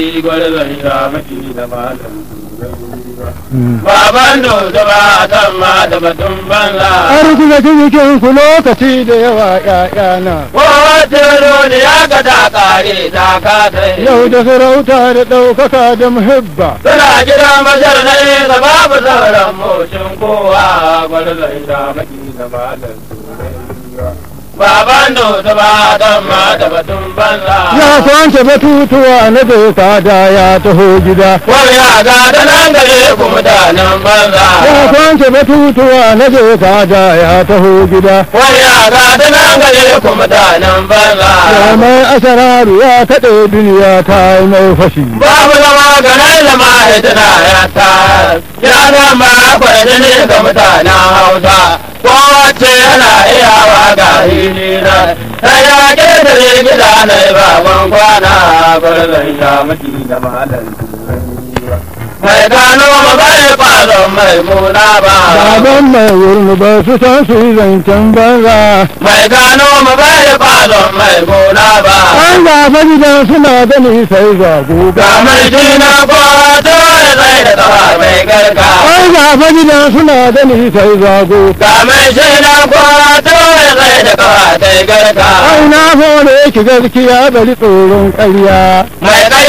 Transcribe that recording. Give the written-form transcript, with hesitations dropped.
gwarzon ya maki da malam baban da ba san ma da batun banza arziki cikin ku lokaci da yawa ƴaƴana kowace roni ya ga ta kare ta kasai yau da sarauta da ɗaukaka da muhibba suna gidan bashar na nesa babu sauran mocin kowa gwarzon ya maki da malam baban da ba san ma da batun banza ya kwance batutuwa na doka da ya taho gida wani ya ga da nan gare ku mutanen banza ya kwance batutuwa na doka da ya taho gida wani ya ga da nan gare ku mutanen banza ya mai asararu ya kaɗe duniya ta yi mai fashi babu zama ganin zama hitina ya ta ya zama kwarjini ga mutanen hausa kowace yana iyawa ga hilina ta ya ƙetare gida na baban kwana gwarzon ya maki da malar mai gano ma bai kwazon mai muna ba baban mai wurin ba su san su yi zancen banza mai gano ma bai kwazon mai muna ba an gafa gidan suna gani sai zago ga mai jina kwato da zai da tsawa mai garka an gafa gidan suna gani sai zago ga mai jina kwato da zai da tsawa mai garka ai na hore ki gaskiya bari tsoron ƙarya mai